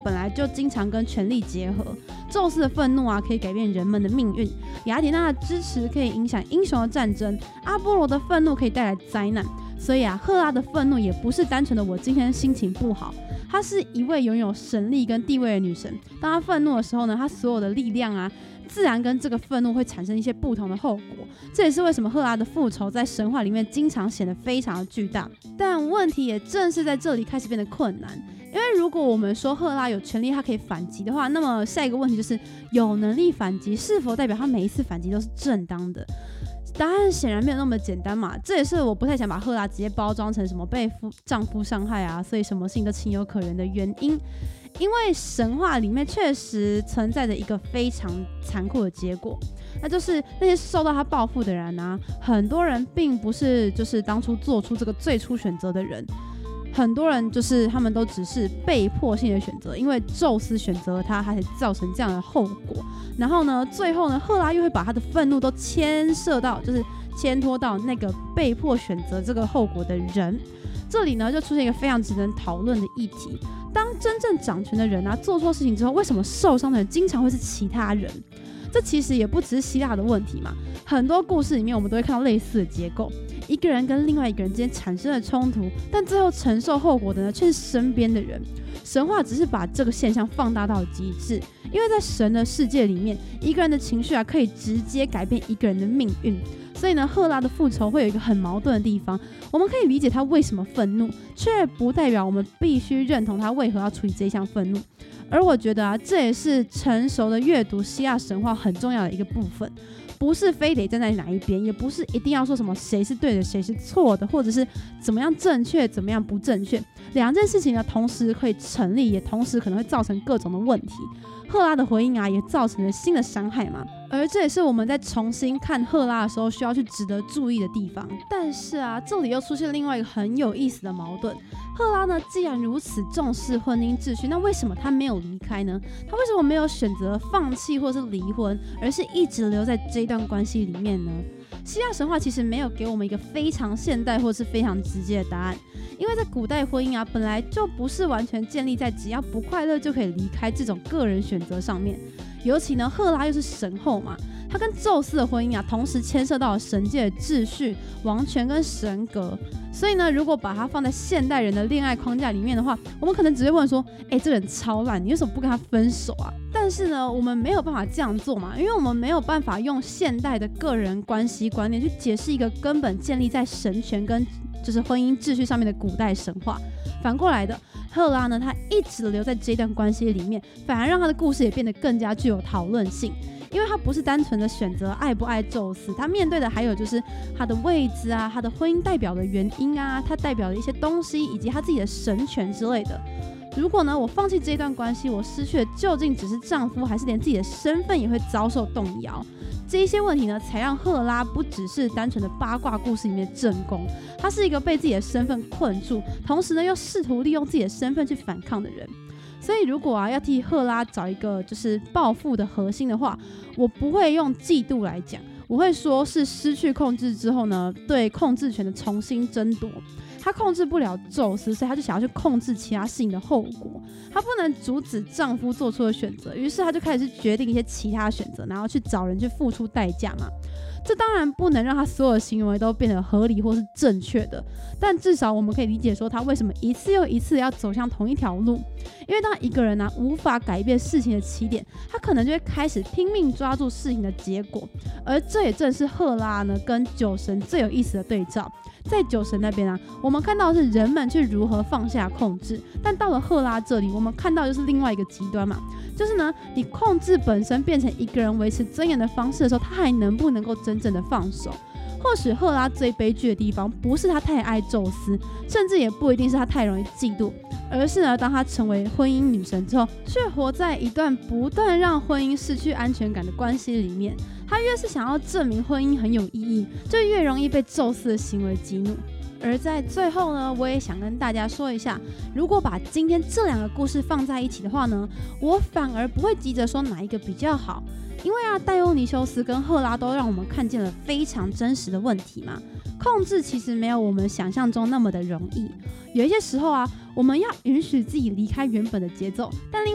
本来就经常跟权力结合，宙斯的愤怒可以改变人们的命运，雅典娜的支持可以影响英雄的战争，阿波罗的愤怒可以带来灾难。所以赫拉的愤怒也不是单纯的我今天心情不好，她是一位拥有神力跟地位的女神。当她愤怒的时候呢，她所有的力量自然跟这个愤怒会产生一些不同的后果。这也是为什么赫拉的复仇在神话里面经常显得非常的巨大。但问题也正是在这里开始变得困难，因为如果我们说赫拉有权利她可以反击的话，那么下一个问题就是有能力反击是否代表她每一次反击都是正当的？答案显然没有那么简单嘛，这也是我不太想把赫拉直接包装成什么被丈夫伤害所以什么事情都情有可原的原因。因为神话里面确实存在着一个非常残酷的结果，那就是那些受到他报复的人很多人并不是就是当初做出这个最初选择的人，很多人就是他们都只是被迫性的选择，因为宙斯选择了他，他才造成这样的后果。然后呢，最后呢，赫拉又会把他的愤怒都牵拖到那个被迫选择这个后果的人。这里呢，就出现一个非常值得讨论的议题：当真正掌权的人做错事情之后，为什么受伤的人经常会是其他人？这其实也不只是希腊的问题嘛，很多故事里面我们都会看到类似的结构，一个人跟另外一个人之间产生了冲突，但最后承受后果的呢却是身边的人。神话只是把这个现象放大到极致，因为在神的世界里面，一个人的情绪可以直接改变一个人的命运。所以呢，赫拉的复仇会有一个很矛盾的地方，我们可以理解他为什么愤怒，却不代表我们必须认同他为何要处理这一项愤怒。而我觉得这也是成熟的阅读希腊神话很重要的一个部分，不是非得站在哪一边，也不是一定要说什么谁是对的谁是错的，或者是怎么样正确怎么样不正确，两件事情呢同时可以成立，也同时可能会造成各种的问题。赫拉的回应也造成了新的伤害嘛，而这也是我们在重新看赫拉的时候需要去值得注意的地方。但是这里又出现另外一个很有意思的矛盾，赫拉呢既然如此重视婚姻秩序，那为什么她没有离开呢？她为什么没有选择放弃或是离婚，而是一直留在这段关系里面呢？希腊神话其实没有给我们一个非常现代或是非常直接的答案，因为在古代婚姻本来就不是完全建立在只要不快乐就可以离开这种个人选择上面。尤其呢，赫拉又是神后嘛，她跟宙斯的婚姻同时牵涉到了神界的秩序、王权跟神格。所以呢，如果把它放在现代人的恋爱框架里面的话，我们可能只会问说，这个人超烂，你为什么不跟他分手啊？但是呢，我们没有办法这样做嘛，因为我们没有办法用现代的个人关系观念去解释一个根本建立在神权跟就是婚姻秩序上面的古代神话。反过来的，赫拉呢，她一直留在这段关系里面，反而让她的故事也变得更加具有讨论性。因为她不是单纯的选择爱不爱宙斯，她面对的还有就是她的位置她的婚姻代表的原因她代表的一些东西，以及她自己的神权之类的。如果呢，我放弃这段关系，我失去的究竟只是丈夫，还是连自己的身份也会遭受动摇？这一些问题呢，才让赫拉不只是单纯的八卦故事里面的正宫，她是一个被自己的身份困住，同时呢又试图利用自己的身份去反抗的人。所以如果要替赫拉找一个就是报复的核心的话，我不会用嫉妒来讲，我会说是失去控制之后呢，对控制权的重新争夺。她控制不了宙斯，所以她就想要去控制其他事情的后果。她不能阻止丈夫做出的选择，于是她就开始去决定一些其他选择，然后去找人去付出代价嘛。这当然不能让她所有的行为都变得合理或是正确的，但至少我们可以理解说她为什么一次又一次要走向同一条路。因为当一个人无法改变事情的起点，他可能就会开始拼命抓住事情的结果。而这也正是赫拉呢跟酒神最有意思的对照。在酒神那边我们看到的是人们去如何放下控制，但到了赫拉这里，我们看到就是另外一个极端嘛，就是呢，你控制本身变成一个人维持尊严的方式的时候，他还能不能够真正的放手？或许赫拉最悲剧的地方，不是她太爱宙斯，甚至也不一定是她太容易嫉妒，而是呢，当她成为婚姻女神之后，却活在一段不断让婚姻失去安全感的关系里面。她越是想要证明婚姻很有意义，就越容易被宙斯的行为激怒。而在最后呢，我也想跟大家说一下，如果把今天这两个故事放在一起的话呢，我反而不会急着说哪一个比较好。因为戴欧尼修斯跟赫拉都让我们看见了非常真实的问题嘛。控制其实没有我们想象中那么的容易，有一些时候我们要允许自己离开原本的节奏，但另